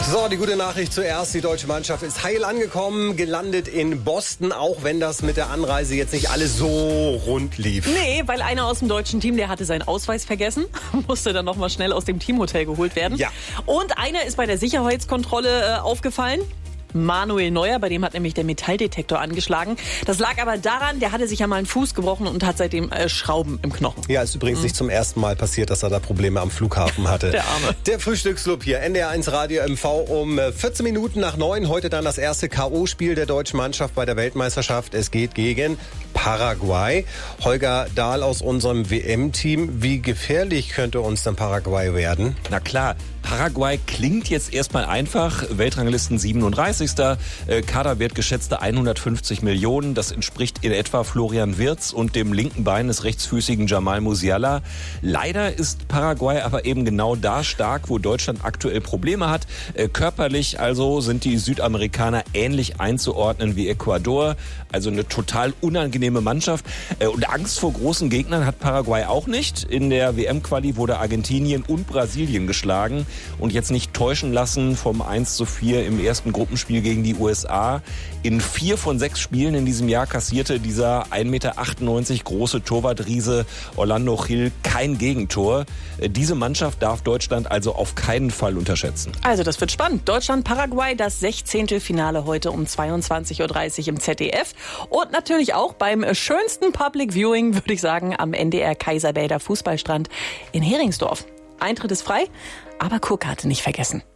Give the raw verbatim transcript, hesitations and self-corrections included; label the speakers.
Speaker 1: So, die gute Nachricht zuerst. Die deutsche Mannschaft ist heil angekommen, gelandet in Boston, auch wenn das mit der Anreise jetzt nicht alles so rund lief.
Speaker 2: Nee, weil einer aus dem deutschen Team, der hatte seinen Ausweis vergessen, musste dann nochmal schnell aus dem Teamhotel geholt werden.
Speaker 1: Ja.
Speaker 2: Und einer ist bei der Sicherheitskontrolle äh, aufgefallen. Manuel Neuer, bei dem hat nämlich der Metalldetektor angeschlagen. Das lag aber daran, der hatte sich ja mal einen Fuß gebrochen und hat seitdem äh, Schrauben im Knochen.
Speaker 1: Ja, ist übrigens mhm. nicht zum ersten Mal passiert, dass er da Probleme am Flughafen hatte.
Speaker 2: Der Arme.
Speaker 1: Der Frühstücksclub hier, N D R eins Radio M V um vierzehn Minuten nach neun. Heute dann das erste K O-Spiel der deutschen Mannschaft bei der Weltmeisterschaft. Es geht gegen Paraguay. Holger Dahl aus unserem W M-Team. Wie gefährlich könnte uns denn Paraguay werden?
Speaker 3: Na klar, Paraguay klingt jetzt erstmal einfach. Weltranglisten siebenunddreißigster Äh, Kaderwert geschätzte hundertfünfzig Millionen. Das entspricht in etwa Florian Wirtz und dem linken Bein des rechtsfüßigen Jamal Musiala. Leider ist Paraguay aber eben genau da stark, wo Deutschland aktuell Probleme hat. Äh, körperlich also sind die Südamerikaner ähnlich einzuordnen wie Ecuador. Also eine total unangenehme Mannschaft. Äh, und Angst vor großen Gegnern hat Paraguay auch nicht. In der W M-Quali wurde Argentinien und Brasilien geschlagen. Und jetzt nicht täuschen lassen vom eins zu vier im ersten Gruppenspiel gegen die U S A. In vier von sechs Spielen in diesem Jahr kassierte dieser ein Meter achtundneunzig große Torwartriese Orlando Gil kein Gegentor. Diese Mannschaft darf Deutschland also auf keinen Fall unterschätzen.
Speaker 2: Also das wird spannend. Deutschland-Paraguay, das sechzehnte Finale heute um zweiundzwanzig Uhr dreißig im Z D F. Und natürlich auch beim schönsten Public Viewing, würde ich sagen, am N D R Kaiserbäder Fußballstrand in Heringsdorf. Eintritt ist frei, aber Kurkarte nicht vergessen.